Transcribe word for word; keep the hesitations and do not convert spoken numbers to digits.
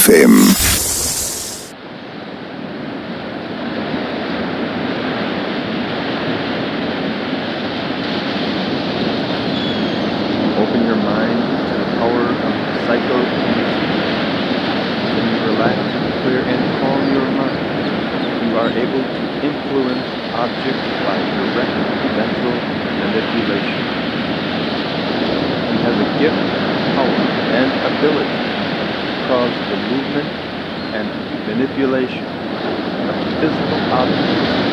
F M. Open your mind to the power of psychokinesis. When you relax, clear, and calm your mind, you are able to influence objects by direct mental manipulation. He has a gift, power, and ability to cause the movement and manipulation of physical objects